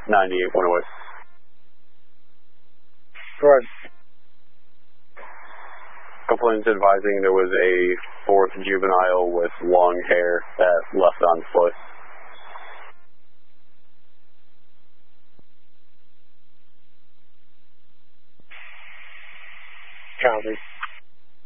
98-108. Go ahead. Complaints advising there was a fourth juvenile with long hair that left on foot. Copy.